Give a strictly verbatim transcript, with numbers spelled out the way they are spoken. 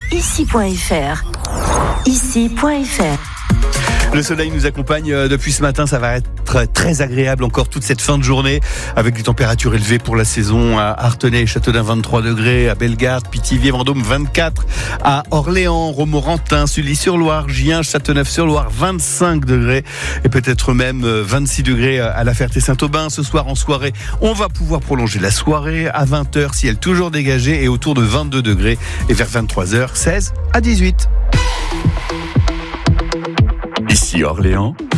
ici point f r. ici point f r. Le soleil nous accompagne depuis ce matin, ça va être très agréable encore toute cette fin de journée avec des températures élevées pour la saison à Artenay et Châteaudun vingt-trois degrés, à Bellegarde, Pithiviers, Vendôme vingt-quatre, à Orléans, Romorantin, Sully-sur-Loire, Gien, Châteauneuf-sur-Loire vingt-cinq degrés et peut-être même vingt-six degrés à La Ferté-Saint-Aubin. Ce soir en soirée, on va pouvoir prolonger la soirée à vingt heures, ciel toujours dégagé et autour de vingt-deux degrés et vers vingt-trois heures, seize à dix-huit. Ici Orléans,